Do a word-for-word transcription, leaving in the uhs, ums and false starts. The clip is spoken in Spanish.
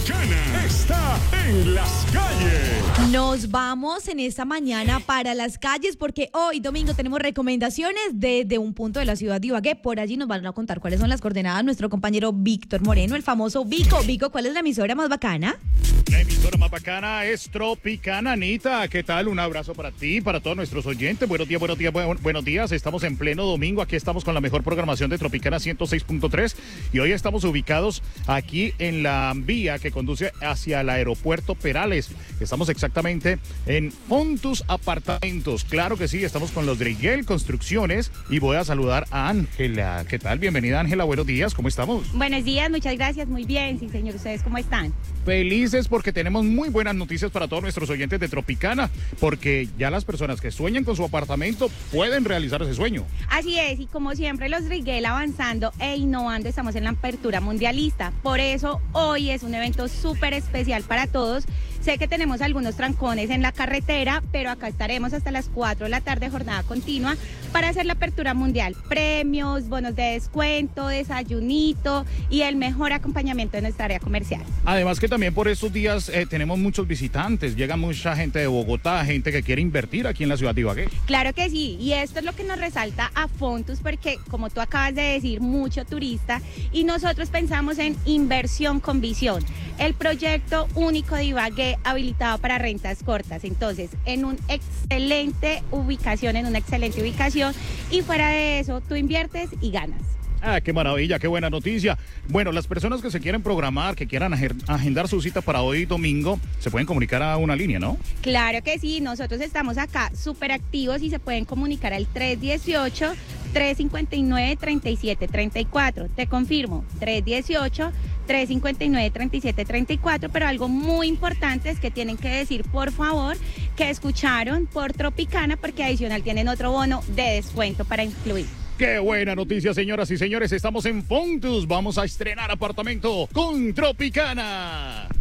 Tropicana está en las calles. Nos vamos en esta mañana para las calles porque hoy domingo tenemos recomendaciones desde un punto de la ciudad de Ibagué. Por allí nos van a contar cuáles son las coordenadas nuestro compañero Víctor Moreno, el famoso Vico. Vico, ¿cuál es la emisora más bacana? La emisora más bacana es Tropicana, Anita. ¿Qué tal? Un abrazo para ti, para todos nuestros oyentes. Buenos días, buenos días, bu- buenos días. Estamos en pleno domingo. Aquí estamos con la mejor programación de Tropicana ciento seis punto tres. Y hoy estamos ubicados aquí en la vía que conduce hacia el aeropuerto Perales. Estamos exactamente en Fontus Apartamentos. Claro que sí, estamos con los de Riguel Construcciones. Y voy a saludar a Ángela. ¿Qué tal? Bienvenida, Ángela. Buenos días. ¿Cómo estamos? Buenos días, muchas gracias. Muy bien, sí, señor. ¿Ustedes cómo están? Felices porque tenemos muy buenas noticias para todos nuestros oyentes de Tropicana, porque ya las personas que sueñan con su apartamento pueden realizar ese sueño. Así es, y como siempre los Riguel avanzando e innovando, estamos en la apertura mundialista. Por eso hoy es un evento súper especial para todos. Sé que tenemos algunos trancones en la carretera, pero acá estaremos hasta las cuatro de la tarde, jornada continua, para hacer la apertura mundial. Premios, bonos de descuento, desayunito y el mejor acompañamiento de nuestra área comercial. Además que también por estos días eh, tenemos muchos visitantes, llega mucha gente de Bogotá, gente que quiere invertir aquí en la ciudad de Ibagué. Claro que sí, y esto es lo que nos resalta a Fontus, porque como tú acabas de decir, mucho turista, y nosotros pensamos en inversión con visión. El proyecto único de Ibagué habilitado para rentas cortas, entonces en una excelente ubicación, en una excelente ubicación, y fuera de eso tú inviertes y ganas. Ah, qué maravilla, qué buena noticia. Bueno, las personas que se quieren programar, que quieran ager- agendar su cita para hoy domingo, se pueden comunicar a una línea, ¿no? Claro que sí, nosotros estamos acá súper activos y se pueden comunicar al tres dieciocho, tres cincuenta y nueve, treinta y siete treinta y cuatro. Te confirmo, tres dieciocho, tres cincuenta y nueve, treinta y siete treinta y cuatro, pero algo muy importante es que tienen que decir, por favor, que escucharon por Tropicana, porque adicional tienen otro bono de descuento para incluir. Qué buena noticia, señoras y señores. Estamos en Fontus. Vamos a estrenar apartamento con Tropicana.